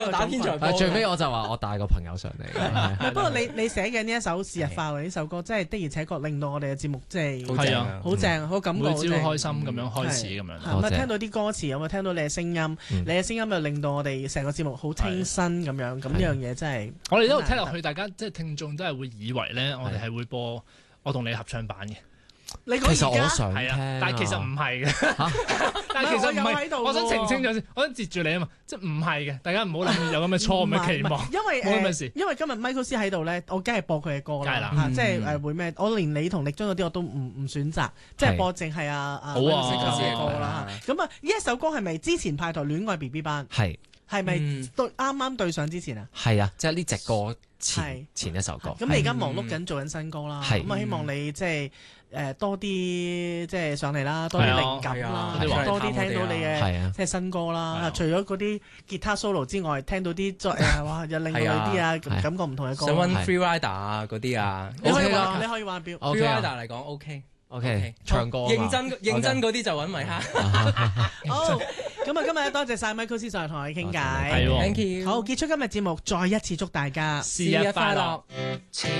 打天才波。 最尾我就話我帶個朋友上嚟。 不過你寫嘅呢一首《是日快樂》呢首歌，真係的而且確令到我哋嘅節目即係係啊， 好正，好感覺每好正。 朝開心咁樣開始咁樣。 咁啊，聽到啲歌詞，有冇聽到你嘅聲音？你嘅聲音就令到我哋成個節目好清新咁樣。咁呢樣嘢真係我哋一路聽落去，大家即係聽眾真係會以為咧，我哋係會播我同你合唱版嘅。 你其實我想係啊， 聽， 但係其實唔係嘅。但係其實唔係，我想澄清咗先，我想截住你啊嘛，即係唔係嘅，大家唔好諗有咁嘅錯誤嘅期望。 因為冇咁嘅事。 因為今日 Michael C 喺度咧，我梗係播佢嘅歌啦， 梗係啦即係會咩？我連你同力章嗰啲我都唔選擇，即係播淨係Michael C 嘅歌啦。咁啊，呢一首歌係咪之前派台戀愛 BB 班？係咪啱啱對上之前啊？ 係啊，即係呢隻歌前一首歌。 咁你而家忙碌緊做緊新歌啦，咁啊希望你即係多啲即係上嚟啦，多啲靈感啦，多啲聽到你嘅即係新歌啦。除咗嗰啲吉他 solo 之外，聽到啲哇又另類啲啊，感覺唔同嘅歌。 想揾 freerider 啊嗰啲啊， 你可以玩表 freerider 嚟講 OK， 唱歌認真嗰啲就揾米哈。 好，咁啊今日多謝晒 Michael C 上嚟同我哋傾偈。 係喎， Thank you。 好，結束今日節目，再一次祝大家是日快樂。